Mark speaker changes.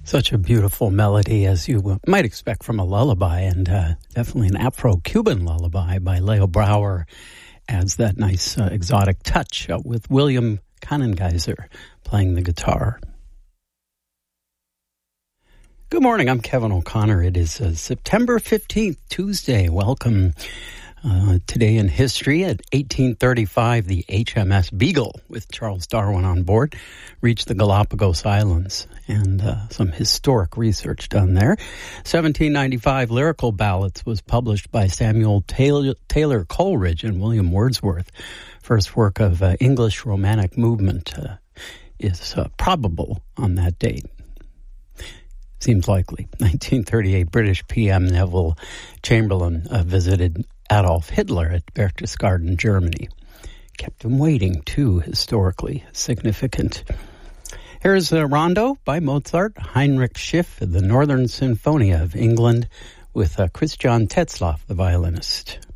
Speaker 1: Such a beautiful melody, as you might expect from a lullaby, and definitely an Afro-Cuban lullaby by Leo Brouwer adds that nice exotic touch with William Kanengeiser playing the guitar. Good morning, I'm Kevin O'Connor. It is September 15th, Tuesday. Welcome. Today in history, at 1835, the HMS Beagle, with Charles Darwin on board, reached the Galapagos Islands, and some historic research done there. 1795, Lyrical Ballads was published by Samuel Taylor Coleridge and William Wordsworth. First work of English Romantic movement is probable on that date. Seems likely. 1938, British PM Neville Chamberlain visited Adolf Hitler at Berchtesgaden, Germany. Kept him waiting, too, historically significant. Here's a rondo by Mozart, Heinrich Schiff, the Northern Sinfonia of England, with Christian Tetzlaff, the violinist.